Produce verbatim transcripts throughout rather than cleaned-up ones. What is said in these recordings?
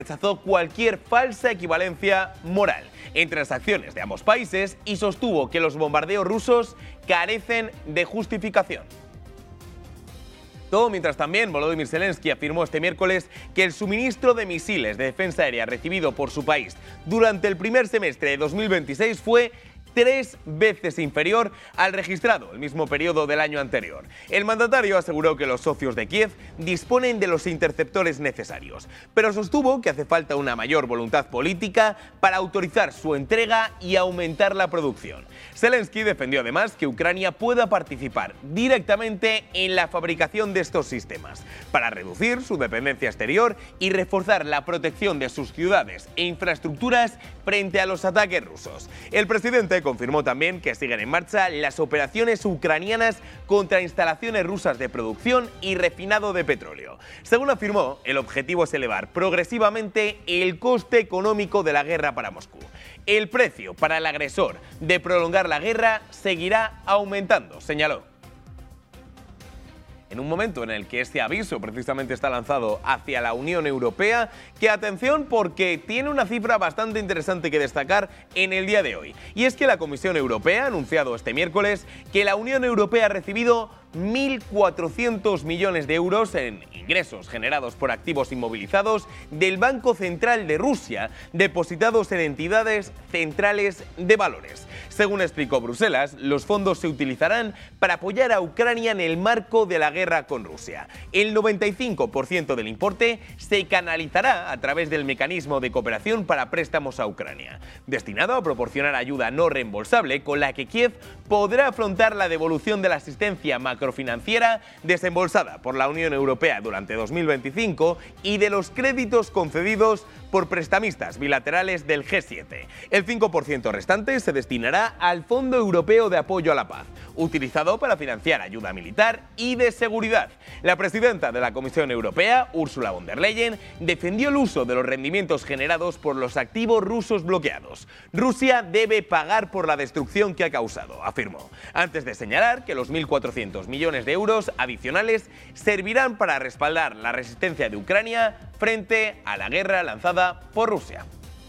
rechazó cualquier falsa equivalencia moral entre las acciones de ambos países y sostuvo que los bombardeos rusos carecen de justificación. Todo mientras también Volodymyr Zelensky afirmó este miércoles que el suministro de misiles de defensa aérea recibido por su país durante el primer semestre de dos mil veintiséis fue tres veces inferior al registrado el mismo periodo del año anterior. El mandatario aseguró que los socios de Kiev disponen de los interceptores necesarios, pero sostuvo que hace falta una mayor voluntad política para autorizar su entrega y aumentar la producción. Zelensky defendió además que Ucrania pueda participar directamente en la fabricación de estos sistemas, para reducir su dependencia exterior y reforzar la protección de sus ciudades e infraestructuras frente a los ataques rusos. El presidente confirmó también que siguen en marcha las operaciones ucranianas contra instalaciones rusas de producción y refinado de petróleo. Según afirmó, el objetivo es elevar progresivamente el coste económico de la guerra para Moscú. El precio para el agresor de prolongar la guerra seguirá aumentando, señaló. En un momento en el que este aviso precisamente está lanzado hacia la Unión Europea, que atención porque tiene una cifra bastante interesante que destacar en el día de hoy. Y es que la Comisión Europea ha anunciado este miércoles que la Unión Europea ha recibido mil cuatrocientos millones de euros en ingresos generados por activos inmovilizados del Banco Central de Rusia, depositados en entidades centrales de valores. Según explicó Bruselas, los fondos se utilizarán para apoyar a Ucrania en el marco de la guerra con Rusia. El noventa y cinco por ciento del importe se canalizará a través del mecanismo de cooperación para préstamos a Ucrania, destinado a proporcionar ayuda no reembolsable con la que Kiev podrá afrontar la devolución de la asistencia macrofinanciera desembolsada por la Unión Europea durante dos mil veinticinco y de los créditos concedidos por prestamistas bilaterales del G siete. El cinco por ciento restante se destinará al Fondo Europeo de Apoyo a la Paz, utilizado para financiar ayuda militar y de seguridad. La presidenta de la Comisión Europea, Ursula von der Leyen, defendió el uso de los rendimientos generados por los activos rusos bloqueados. Rusia debe pagar por la destrucción que ha causado, afirmó, antes de señalar que los mil cuatrocientos millones de euros adicionales servirán para respaldar la resistencia de Ucrania frente a la guerra lanzada por Rusia.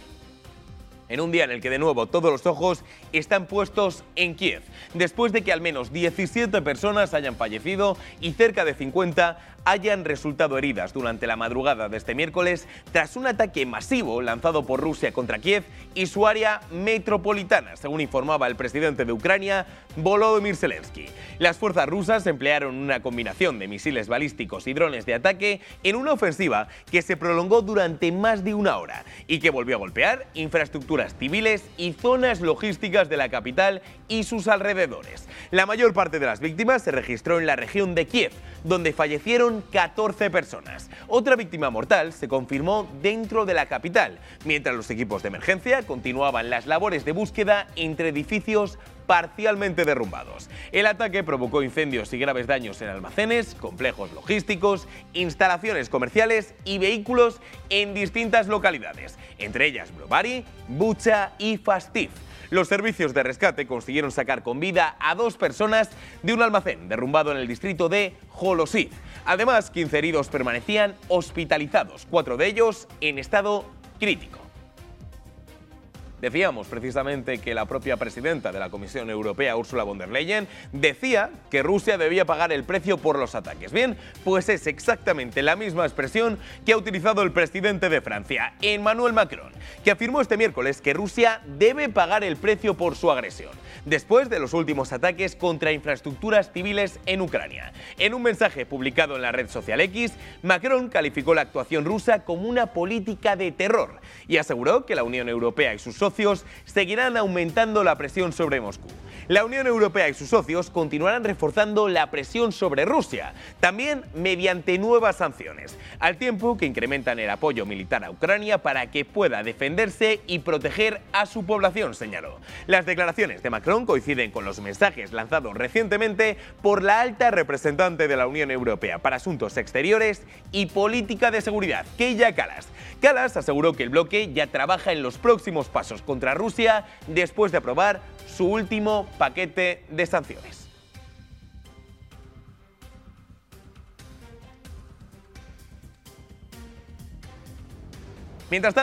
En un día en el que de nuevo todos los ojos están puestos en Kiev, después de que al menos diecisiete personas hayan fallecido y cerca de cincuenta hayan resultado heridas durante la madrugada de este miércoles tras un ataque masivo lanzado por Rusia contra Kiev y su área metropolitana, según informaba el presidente de Ucrania, Volodymyr Zelensky. Las fuerzas rusas emplearon una combinación de misiles balísticos y drones de ataque en una ofensiva que se prolongó durante más de una hora y que volvió a golpear infraestructuras civiles y zonas logísticas de la capital y sus alrededores. La mayor parte de las víctimas se registró en la región de Kiev, donde fallecieron catorce personas. Otra víctima mortal se confirmó dentro de la capital, mientras los equipos de emergencia continuaban las labores de búsqueda entre edificios parcialmente derrumbados. El ataque provocó incendios y graves daños en almacenes, complejos logísticos, instalaciones comerciales y vehículos en distintas localidades, entre ellas Brovary, Bucha y Fastiv. Los servicios de rescate consiguieron sacar con vida a dos personas de un almacén derrumbado en el distrito de Holosiv. Además, quince heridos permanecían hospitalizados, cuatro de ellos en estado crítico. Decíamos precisamente que la propia presidenta de la Comisión Europea, Ursula von der Leyen, decía que Rusia debía pagar el precio por los ataques. Bien, pues es exactamente la misma expresión que ha utilizado el presidente de Francia, Emmanuel Macron, que afirmó este miércoles que Rusia debe pagar el precio por su agresión, después de los últimos ataques contra infraestructuras civiles en Ucrania. En un mensaje publicado en la red social X, Macron calificó la actuación rusa como una política de terror y aseguró que la Unión Europea y sus socios seguirán aumentando la presión sobre Moscú. La Unión Europea y sus socios continuarán reforzando la presión sobre Rusia, también mediante nuevas sanciones, al tiempo que incrementan el apoyo militar a Ucrania para que pueda defenderse y proteger a su población, señaló. Las declaraciones de Macron coinciden con los mensajes lanzados recientemente por la alta representante de la Unión Europea para Asuntos Exteriores y Política de Seguridad, Kaja Kallas. Kallas aseguró que el bloque ya trabaja en los próximos pasos contra Rusia después de aprobar su último paquete de sanciones. Mientras tanto,